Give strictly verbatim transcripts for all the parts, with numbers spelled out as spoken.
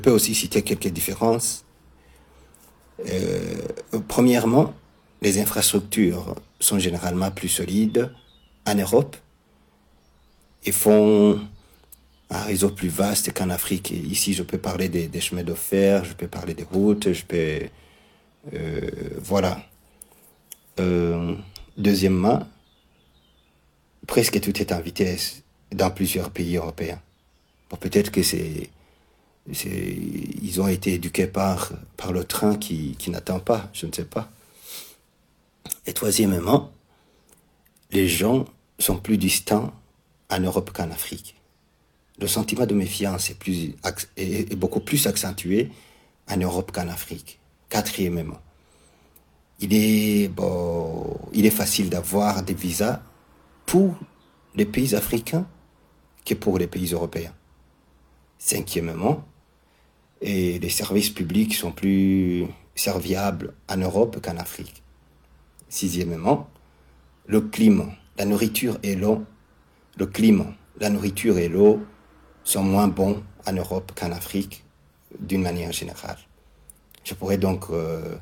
Je peux aussi citer quelques différences. Euh, premièrement, les infrastructures sont généralement plus solides en Europe et font un réseau plus vaste qu'en Afrique. Et ici, je peux parler des, des chemins de fer, je peux parler des routes, je peux... Euh, voilà. Euh, deuxièmement, presque tout est en vitesse dans plusieurs pays européens. Bon, peut-être que c'est... C'est, ils ont été éduqués par, par le train qui, qui n'attend pas, je ne sais pas. Et troisièmement, les gens sont plus distants en Europe qu'en Afrique. Le sentiment de méfiance est, plus, est, est beaucoup plus accentué en Europe qu'en Afrique. Quatrièmement, il est, bon, il est facile d'avoir des visas pour les pays africains que pour les pays européens. Cinquièmement, et les services publics sont plus serviables en Europe qu'en Afrique. Sixièmement, le climat, la nourriture et l'eau, le climat, la nourriture et l'eau sont moins bons en Europe qu'en Afrique, d'une manière générale. Je pourrais donc euh,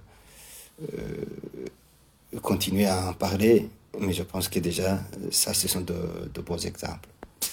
euh, continuer à en parler, mais je pense que déjà, ça, ce sont de, de beaux exemples.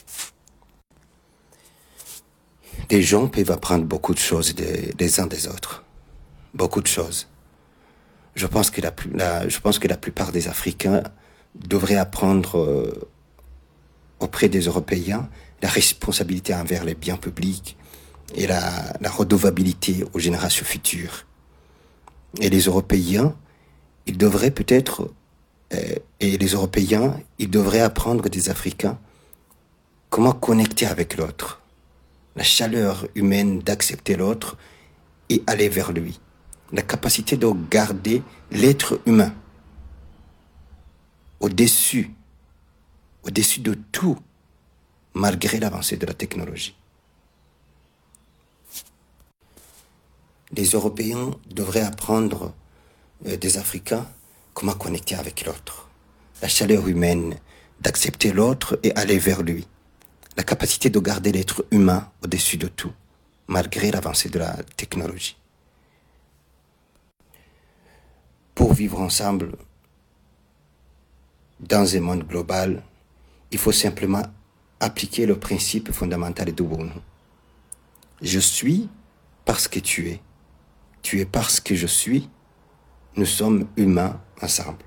Les gens peuvent apprendre beaucoup de choses des, des uns des autres. Beaucoup de choses. Je pense que la, la, je pense que la plupart des Africains devraient apprendre euh, auprès des Européens la responsabilité envers les biens publics et la, la redevabilité aux générations futures. Et les Européens, ils devraient peut-être, euh, et les Européens, ils devraient apprendre des Africains comment connecter avec l'autre. La chaleur humaine d'accepter l'autre et aller vers lui. La capacité de garder l'être humain au-dessus, au-dessus de tout, malgré l'avancée de la technologie. Les Européens devraient apprendre euh, des Africains comment connecter avec l'autre. La chaleur humaine d'accepter l'autre et aller vers lui. La capacité de garder l'être humain au-dessus de tout, malgré l'avancée de la technologie. Pour vivre ensemble dans un monde global, il faut simplement appliquer le principe fondamental d'Ubuntu. Je suis parce que tu es. Tu es parce que je suis. Nous sommes humains ensemble.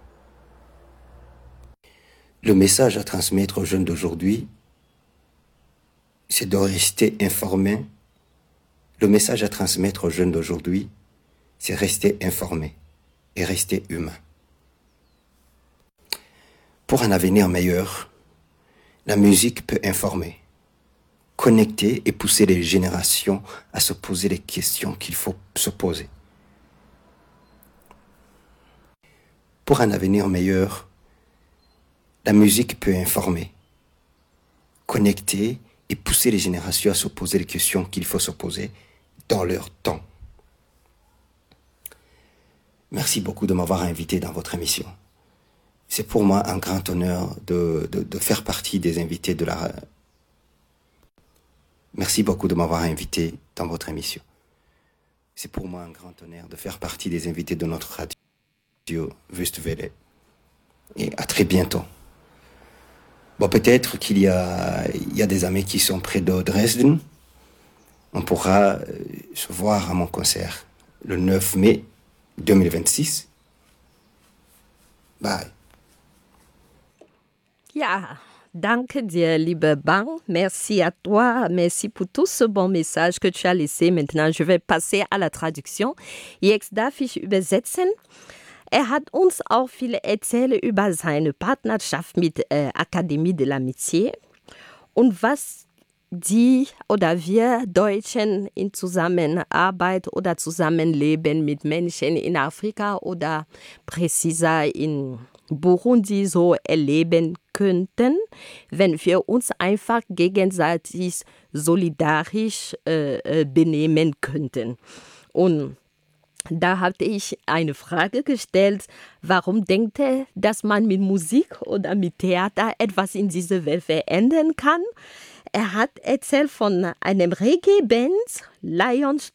Le message à transmettre aux jeunes d'aujourd'hui, c'est de rester informé. Le message à transmettre aux jeunes d'aujourd'hui, c'est rester informé et rester humain. Pour un avenir meilleur, la musique peut informer, connecter et pousser les générations à se poser les questions qu'il faut se poser. Pour un avenir meilleur, la musique peut informer, connecter et pousser les générations à se poser les questions qu'il faut se poser dans leur temps. Merci beaucoup de m'avoir invité dans votre émission. C'est pour moi un grand honneur de, de, de faire partie des invités de la... Merci beaucoup de m'avoir invité dans votre émission. C'est pour moi un grand honneur de faire partie des invités de notre radio Wüstwelle. Et à très bientôt. Bon, peut-être qu'il y a, il y a des amis qui sont près de Dresden. On pourra euh, se voir à mon concert le neuf mai deux mille vingt-six. Bye. Ja, danke dir, liebe Bang. Merci à toi. Merci pour tout ce bon message que tu as laissé. Maintenant, je vais passer à la traduction. Jetzt darf ich übersetzen. Er hat uns auch viel erzählt über seine Partnerschaft mit äh, Akademie de l'Amitié und was die oder wir Deutschen in Zusammenarbeit oder Zusammenleben mit Menschen in Afrika oder präziser in Burundi so erleben könnten, wenn wir uns einfach gegenseitig solidarisch äh, äh, benehmen könnten. Und da hatte ich eine Frage gestellt, warum denkt er, dass man mit Musik oder mit Theater etwas in dieser Welt verändern kann? Er hat erzählt von einem Reggae-Band, Lions